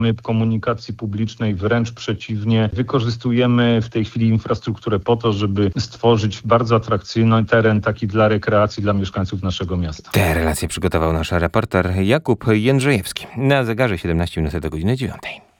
My w komunikacji publicznej wręcz przeciwnie, wykorzystujemy w tej chwili infrastrukturę po to, żeby stworzyć bardzo atrakcyjny teren taki dla rekreacji dla mieszkańców naszego miasta. Te relacje przygotował nasz reporter Jakub Jędrzejewski. Na zegarze 17 minut do godziny 9.